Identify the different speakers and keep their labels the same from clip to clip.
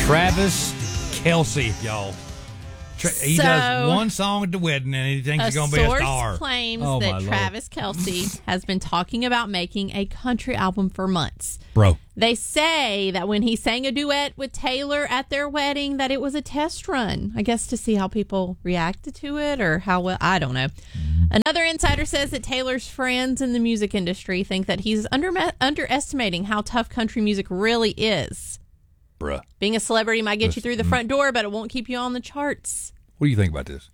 Speaker 1: Travis Kelce, y'all. He does one song at the wedding, and he thinks he's going to be a star.
Speaker 2: A source claims that Travis Kelce has been talking about making a country album for months.
Speaker 1: Bro.
Speaker 2: They say that when he sang a duet with Taylor at their wedding, that it was a test run, I guess, to see how people reacted to it or how well, I don't know. Another insider says that Taylor's friends in the music industry think that he's underestimating how tough country music really is.
Speaker 1: Bruh.
Speaker 2: Being a celebrity might get you through the front door, but it won't keep you on the charts.
Speaker 1: What do you think about this?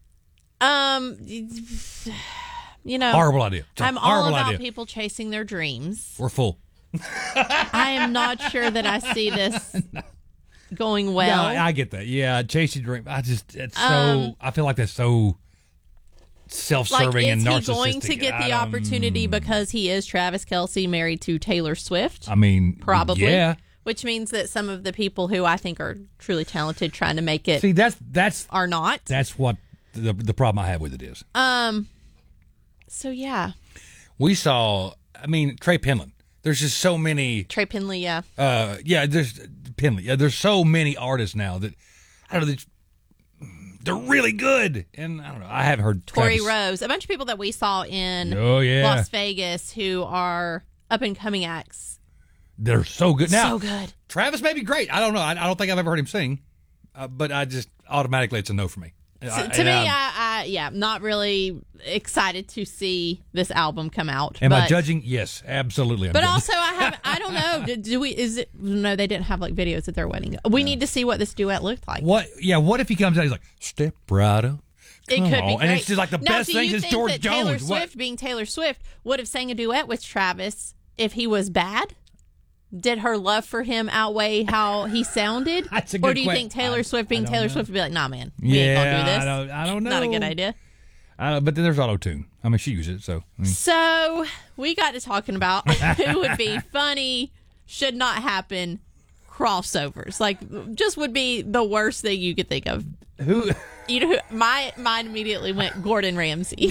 Speaker 2: You know,
Speaker 1: horrible idea.
Speaker 2: I'm all about people chasing their dreams.
Speaker 1: We're full.
Speaker 2: I am not sure that I see this going well.
Speaker 1: No, I get that. Yeah, chasing dream. I feel like that's so self-serving and narcissistic.
Speaker 2: Is he going to get the opportunity because he is Travis Kelce, married to Taylor Swift?
Speaker 1: I mean,
Speaker 2: probably.
Speaker 1: Yeah.
Speaker 2: Which means that some of the people who I think are truly talented trying to make it are not.
Speaker 1: That's what the problem I have with it is.
Speaker 2: So, yeah.
Speaker 1: We saw, Trey Penland. There's just so many.
Speaker 2: Trey Penley, yeah.
Speaker 1: There's Penley. Yeah, there's so many artists now that, I don't know, they're really good. And I don't know, I haven't heard
Speaker 2: Tory
Speaker 1: Travis.
Speaker 2: Rose. A bunch of people that we saw in Las Vegas who are up-and-coming acts.
Speaker 1: They're so good. Now,
Speaker 2: so good.
Speaker 1: Travis may be great. I don't know. I don't think I've ever heard him sing. But I just, automatically, it's a no for me.
Speaker 2: To me, not really excited to see this album come out.
Speaker 1: Am I judging? Yes, absolutely.
Speaker 2: But also, I don't know. No, they didn't have like videos at their wedding. We need to see what this duet looked like.
Speaker 1: What if he comes out, he's like, step right up.
Speaker 2: It could be great.
Speaker 1: And it's just like the best thing since George Jones.
Speaker 2: Taylor Swift, being Taylor Swift, would have sang a duet with Travis if he was bad? Did her love for him outweigh how he sounded?
Speaker 1: That's a good
Speaker 2: Or do you think Taylor Swift, being Taylor Swift, would be like, nah, man,
Speaker 1: we
Speaker 2: ain't going to do this?
Speaker 1: I don't know.
Speaker 2: Not a good idea.
Speaker 1: But then there's auto-tune. She uses it, so.
Speaker 2: So, we got to talking about who would be funny, should not happen, crossovers. Like, just would be the worst thing you could think of.
Speaker 1: Who?
Speaker 2: You know, my mind immediately went Gordon Ramsay.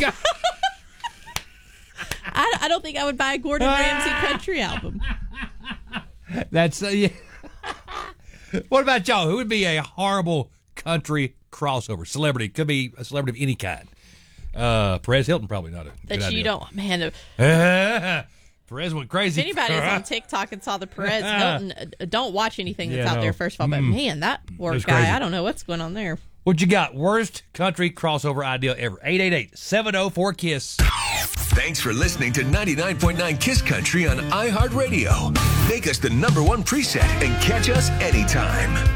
Speaker 2: I don't think I would buy a Gordon Ramsay country album.
Speaker 1: That's yeah. What about y'all? Who would be a horrible country crossover celebrity? Could be a celebrity of any kind. Perez Hilton, probably not a good idea.
Speaker 2: You don't, man.
Speaker 1: Perez went crazy.
Speaker 2: If anybody's on TikTok and saw the Perez Hilton, don't watch anything that's out there, first of all. But man, that poor guy,
Speaker 1: crazy.
Speaker 2: I don't know what's going on there.
Speaker 1: What you got? Worst country crossover idea ever. 888-704-KISS.
Speaker 3: Thanks for listening to 99.9 KISS Country on iHeartRadio. Make us the #1 preset and catch us anytime.